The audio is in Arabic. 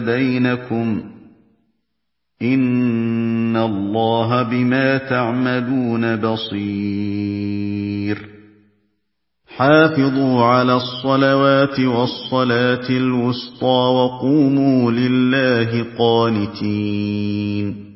بَيْنَكُمْ ۚ إِنَّ اللَّهَ بِمَا تَعْمَلُونَ بَصِيرٌ. حَافِظُوا عَلَى الصَّلَوَاتِ وَالصَّلَاةِ الْوُسْطَىٰ وَقُومُوا لِلَّهِ قَانِتِينَ